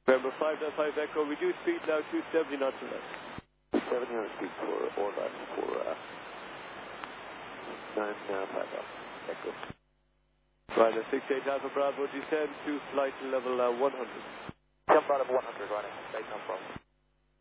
November 595 Echo, reduce speed now 270 knots or less. 700 feet for Orlan for 955 Echo. Ryder 68 Alpha Bravo, descend to flight level 100. Jump out of 100 running, take no problem.